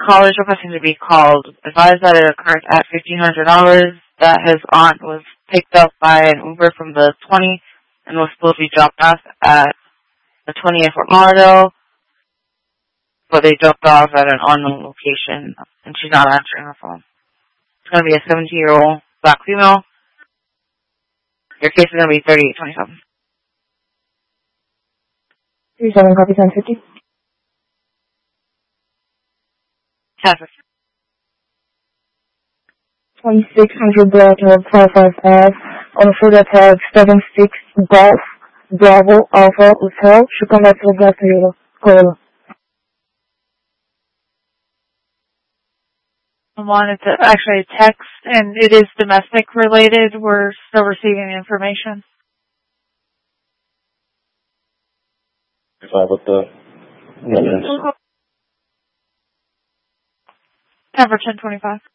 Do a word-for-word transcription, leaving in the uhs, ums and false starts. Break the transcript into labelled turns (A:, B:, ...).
A: college requesting to be called. Advised that it occurred at fifteen hundred dollars. That his aunt was picked up by an Uber from the twenty and was supposed to be dropped off at the twenty at Fort Lauderdale, but they dropped off at an unknown location, and she's not answering her phone. It's going to be a seventeen-year-old black female. Your case is going to be thirty-eight twenty-seven.
B: thirty-seven, copy ten fifty.
A: ten fifty.
B: twenty-six hundred Black Hill, twenty-five F, on the food attack, seven six Golf, Bravo, Alpha, Hotel, should come back to the Black Hill, Cola.
C: I wanted to actually text, and it is domestic related. We're still receiving information.
D: Five with the evidence.
C: ten for ten twenty-five.